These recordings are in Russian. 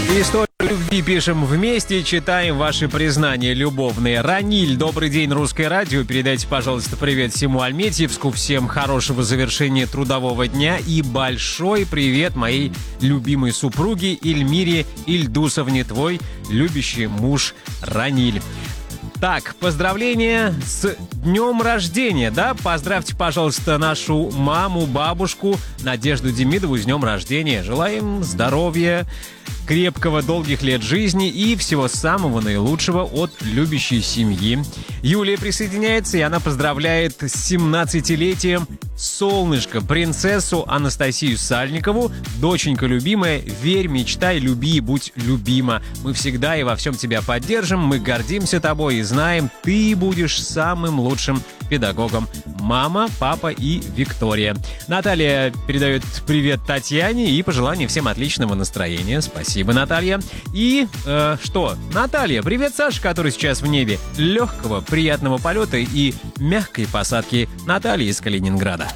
Историю любви пишем вместе, читаем ваши признания любовные. Раниль, добрый день, Русское радио. Передайте, пожалуйста, привет всему Альметьевску. Всем хорошего завершения трудового дня. И большой привет моей любимой супруге Эльмире Ильдусовне, твой любящий муж Раниль. Так, поздравления с днем рождения, да? Поздравьте, пожалуйста, нашу маму, бабушку Надежду Демидову с днем рождения. Желаем здоровья, крепкого, долгих лет жизни и всего самого наилучшего от любящей семьи. Юлия присоединяется, и она поздравляет с 17-летием солнышко, принцессу Анастасию Сальникову. Доченька любимая, верь, мечтай, люби и будь любима. Мы всегда и во всем тебя поддержим, мы гордимся тобой и знаем, ты будешь самым лучшим педагогом. Мама, папа и Виктория. Наталья передает привет Татьяне и пожелание всем отличного настроения. Спасибо, Наталья. И что? Наталья, привет Саше, который сейчас в небе. Легкого, приятного полета и мягкой посадки. Наталья из Калининграда.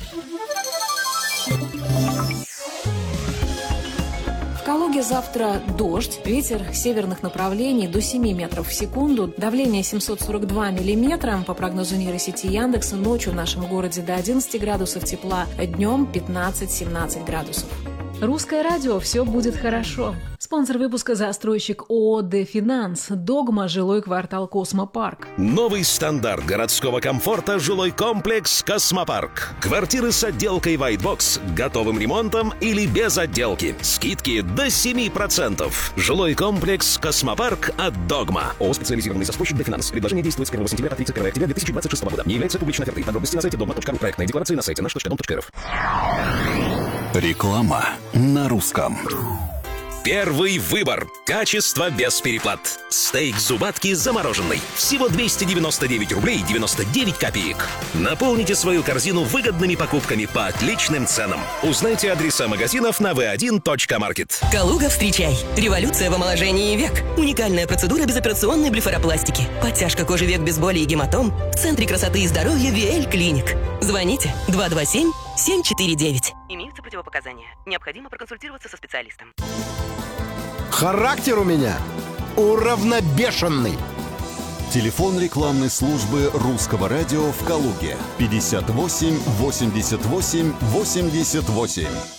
В Калуге завтра дождь, ветер северных направлений до 7 метров в секунду, давление 742 миллиметра, по прогнозу нейросети Яндекса, ночью в нашем городе до 11 градусов тепла, днем 15-17 градусов. Русское радио «Все будет хорошо». Спонсор выпуска — застройщик ООО «Дефинанс». Догма, жилой квартал «Космопарк». Новый стандарт городского комфорта — жилой комплекс «Космопарк». Квартиры с отделкой White Box, готовым ремонтом или без отделки. Скидки до 7%. Жилой комплекс «Космопарк» от Догма. ООО «Специализированный застройщик «Дефинанс». Предложение действует с 1 сентября по 31 октября 2026 года. Не является публичной офертой. Подробности на сайте dogma.ru. Проектная декларация на сайте наш.дом.рф. Реклама на русском. Первый выбор. Качество без переплат. Стейк зубатки замороженный. Всего 299 рублей 99 копеек. Наполните свою корзину выгодными покупками по отличным ценам. Узнайте адреса магазинов на v1.market. Калуга, встречай! Революция в омоложении век. Уникальная процедура безоперационной блефаропластики. Подтяжка кожи век без боли и гематом. В Центре красоты и здоровья VL Клиник. Звоните 227-749. Имеются противопоказания. Необходимо проконсультироваться со специалистом. Характер у меня уравнобешенный. Телефон рекламной службы Русского радио в Калуге 58 88 88.